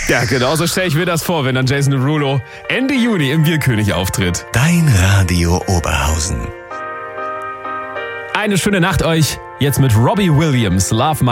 Ja, genau so stelle ich mir das vor, wenn dann Jason Derulo Ende Juni im Bierkönig auftritt. Dein Radio Oberhausen. Eine schöne Nacht euch. Jetzt mit Robbie Williams, Love My